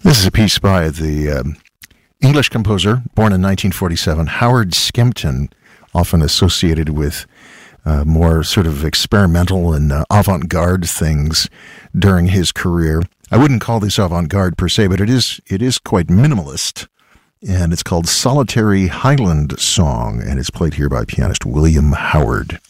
This is a piece by the English composer, born in 1947, Howard Skempton, often associated with more sort of experimental and avant-garde things during his career. I wouldn't call this avant-garde per se, but it is quite minimalist, and it's called Solitary Highland Song, and it's played here by pianist William Howard.